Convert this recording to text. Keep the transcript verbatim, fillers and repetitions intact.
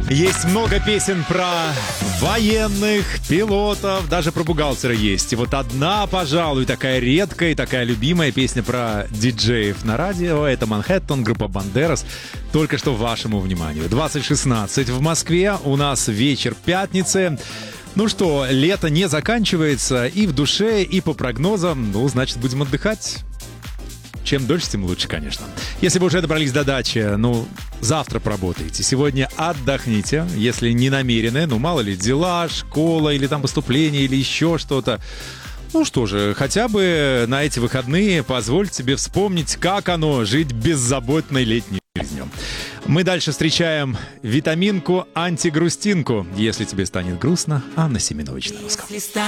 Есть много песен про военных, пилотов, даже про бухгалтера есть. И вот одна, пожалуй, такая редкая и такая любимая песня про диджеев на радио. Это «Манхэттен», группа «Бандерас». Только что вашему вниманию. двадцать шестнадцать в Москве, у нас вечер пятницы. Ну что, лето не заканчивается и в душе, и по прогнозам. Ну, значит, будем отдыхать. Чем дольше, тем лучше, конечно. Если вы уже добрались до дачи, ну, завтра поработаете. Сегодня отдохните, если не намерены. Ну, мало ли, дела, школа, или там поступление, или еще что-то. Ну что же, хотя бы на эти выходные позволь себе вспомнить, как оно жить беззаботной летней жизнью. Мы дальше встречаем витаминку, антигрустинку. Если тебе станет грустно, Анна Семенович на русском.